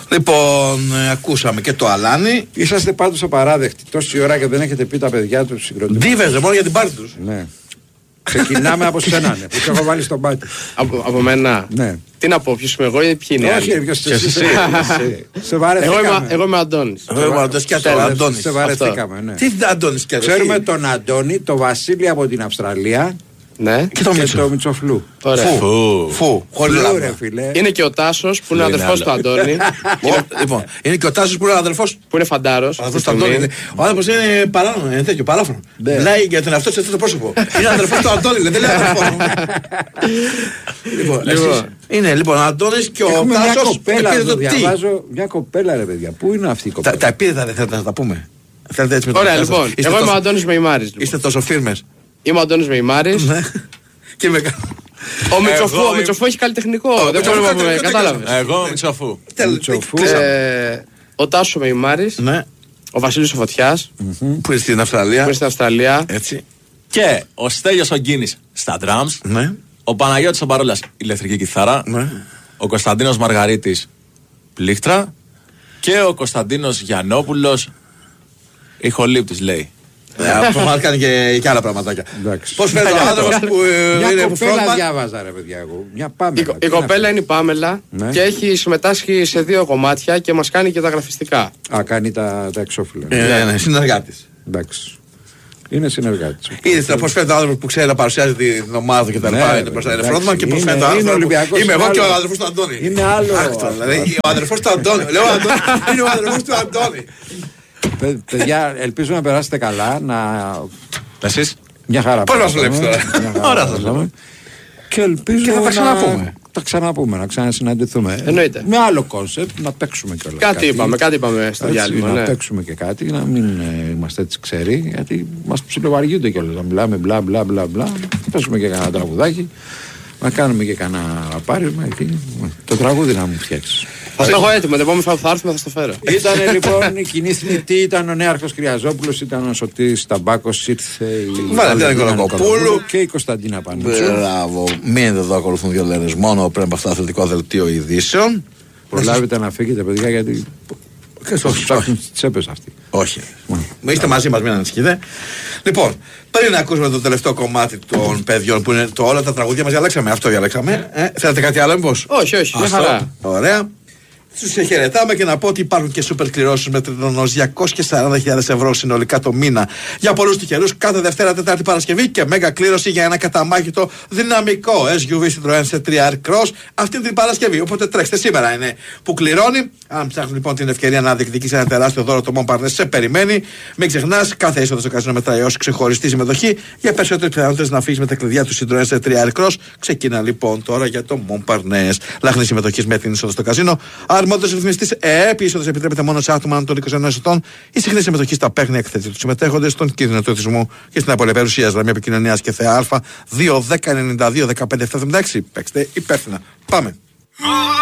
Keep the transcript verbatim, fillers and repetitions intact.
Λοιπόν, ε, ακούσαμε και το Αλάνι. Είσαστε πάντως απαράδεκτοι. Τόση ώρα και δεν έχετε πει τα παιδιά του συγκροτήματος. Δίβεζε μόνο για την πάρτι τους. Ναι. Ξεκινάμε από σένα, ναι, που σε έχω βάλει στον πάτη. Από, από μένα. Ναι. Τι να πω, ποιος είμαι εγώ ή ποιοι είναι οι άλλοι? Όχι, ποιος εσύ. Σε βαρεθήκαμε. Εγώ είμαι ο Αντώνης. Εγώ είμαι ο Αντώνης και το Αντώνης. Σε βαρεθήκαμε, ναι. Τι Αντώνης και ξέρουμε τον Αντώνη, τον Βασίλη από την Αυστραλία. Ναι. Και το, και το Μητσοφλού. Ωραία. Φου. Φου. Φου, ρε φίλε. Είναι και ο Τάσος που είναι αδερφός του Αντώνη. Λοιπόν, είναι και ο Τάσος που είναι αδερφός. Που είναι φαντάρος. Ο άνθρωπος είναι παράνομο, είναι τέτοιο, παράφωνο. Μιλάει για τον εαυτό του σε αυτό το πρόσωπο. Είναι αδερφός του Αντώνη, δεν λέει αδερφός. Λοιπόν, είναι λοιπόν ο Αντώνης και ο Τάσος. Μια κοπέλα, ρε παιδιά. Πού είναι αυτή η κοπέλα? Τα επίδεδα δεν θέλετε να τα πούμε. Ωραία, λοιπόν. Εγώ είμαι ο Αντώνης Μεϊμάρης. Είστε τόσο φίρμες. Είμαι ο Αντώνης Μεϊμάρης. Και με Ο Μητσοφού, ο Μητσοφού έχει καλλιτεχνικό. Δεν ξέρω αν κατάλαβες. Εγώ Μητσοφού. Ο Τάσος Μεϊμάρης. Ο Βασίλης ο Φωτιάς. Που είναι στην Αυστραλία. Που είναι στην Αυστραλία. Έτσι. Και ο Στέλιος ο Γκίνης στα drums. Ο Παναγιώτης ο Μπαρόλας ηλεκτρική κιθάρα. Ο Κωνσταντίνος Μαργαρίτης πλήκτρα. Και ο Κωνσταντίνος Γιαννόπουλος ηχολήπτης, λέει. Προφανώς κάνει και άλλα πραγματάκια. Πώς φαίνεται ο άνθρωπος που είναι που φρόντμαν? Διάβαζα, ρε παιδιά, εγώ. Μια Πάμελα. Η κοπέλα είναι η Πάμελα και έχει συμμετάσχει σε δύο κομμάτια και μας κάνει και τα γραφιστικά. Α, κάνει τα εξώφυλλα. Ναι, ναι, συνεργάτης. Εντάξει. Είναι συνεργάτης. Είδες πώς φαίνεται ο άνθρωπος που ξέρει να παρουσιάζει την ομάδα και τα λοιπά. Είναι μπροστά, είναι φρόντμαν και πώς φαίνεται ο άνθρωπος. Είμαι εγώ και ο αδερφός του Αντώνη. Είναι άλλο. Ο αδερφός του Αντώνη. Λέω είναι ο αδερφός του Αντώνη. Παιδιά, ελπίζω να περάσετε καλά. Να... Εσείς? Μια χαρά. Πώς μας βλέπεις τώρα? Ωραία θα σας. Και ελπίζω και θα τα ξαναπούμε. Να... τα ξαναπούμε, να ξανασυναντηθούμε. Εννοείται. Με άλλο κόνσεπτ, να παίξουμε κιόλας. Κάτι, κάτι είπαμε, κάτι είπαμε στο διάλειμμα. Να ναι. παίξουμε και κάτι, να μην ε, είμαστε έτσι ξεροί, γιατί μας ψιλοβαριούνται κιόλας. Να μιλάμε μπλα μπλα μπλα μπλα. Παίζουμε και κανένα τραγουδάκι. Να κάνουμε και κανένα ραπάρισμα εκεί. Το τραγούδι να μου φτιάξεις. Θα το έχω έτοιμο, την επόμενη φορά που θα έρθουμε θα στο φέρω. Ήταν λοιπόν η κοινή θνητή, ήταν ο Νέαρχος Κυριαζόπουλος, ήταν ο Σωτήρης Ταμπάκος, ήρθε η Βαλεντίνα Νικολακοπούλου και η Κωνσταντίνα Πανούτσου. Μπράβο, μην εδώ ακολουθούν δύο λένες μόνο πριν από αυτό το αθλητικό δελτίο ειδήσεων. Προλάβετε να φύγετε, παιδιά, γιατί ψάχνουν τις τσέπες αυτοί. Όχι. Είστε μαζί μας, μην ανησυχείτε. Λοιπόν, πριν να ακούσουμε το τελευταίο κομμάτι των παιδιών που είναι το όλα τα τραγούδια μας, διαλέξαμε. Αυτό διαλέξαμε. Ε, θέλετε κάτι άλλο, μήπως? Όχι, όχι. Μια χαρά. Ωραία. Τους χαιρετάμε και να πω ότι υπάρχουν και σούπερ κληρώσεις με τρινονός διακόσιες σαράντα χιλιάδες ευρώ συνολικά το μήνα. Για πολλούς τυχερούς κάθε Δευτέρα, Τετάρτη, Παρασκευή και μέγα κλήρωση για ένα καταμάχητο δυναμικό ες γιου βι Citroën σι θρι αρ Cross αυτή την Παρασκευή. Οπότε τρέξτε, σήμερα είναι που κληρώνει. Αν ψάχνουν λοιπόν την ευκαιρία να διεκδικήσει ένα τεράστιο δώρο, το Montparnasse σε περιμένει. Μην ξεχνάς, κάθε είσοδο στο καζίνο μετράει ως ξεχωριστή συμμετοχή. Για περισσότερες πιθανότητες να φύγεις με τα κλειδιά του Citroën σι θρι αρ Cross. Ξεκινά λοιπόν τώρα για το Montparnasse. Λάχνη συμμετοχή με την είσοδο στο καζίνο. Αρμόδιος ρυθμιστής ΕΕΠ, η είσοδος επιτρέπεται μόνο σε άτομα άνω των είκοσι ενός ετών. Η συχνή συμμετοχή στα παίχνια εκθέτει του συμμετέχοντες στον κίνδυνο του εθισμού και στην απολεπέρουσία. Γραμμή επικοινωνίας και ΘΕΑ δύο δέκα ενενήντα δύο δεκαπέντε εβδομήντα έξι. Παίξτε υπεύθυνα. Πάμε.